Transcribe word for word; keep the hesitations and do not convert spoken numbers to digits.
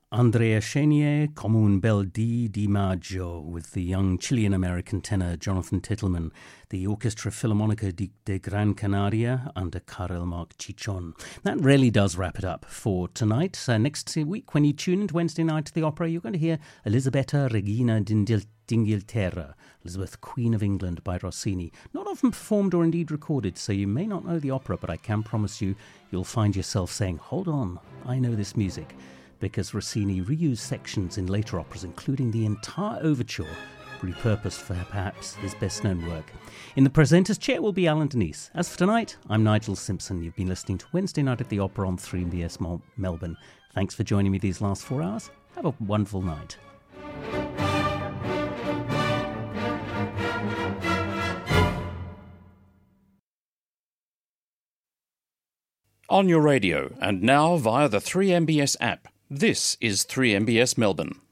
Andrea Chenier, Come un bel dì di maggio, with the young Chilean-American tenor Jonathan Tittleman, the Orchestra Filarmonica de, de Gran Canaria under Karel Mark Chichon. That really does wrap it up for tonight. Uh, next week, when you tune into Wednesday night to the opera, you're going to hear Elisabetta Regina d'Inghilterra, Elizabeth, Queen of England by Rossini. Not often performed or indeed recorded, so you may not know the opera, but I can promise you, you'll find yourself saying, hold on, I know this music. Because Rossini reused sections in later operas, including the entire overture, repurposed for perhaps his best-known work. In the presenter's chair will be Alan Denise. As for tonight, I'm Nigel Simpson. You've been listening to Wednesday Night at the Opera on three M B S Mel- Melbourne. Thanks for joining me these last four hours. Have a wonderful night. On your radio and now via the three M B S app. This is three M B S Melbourne.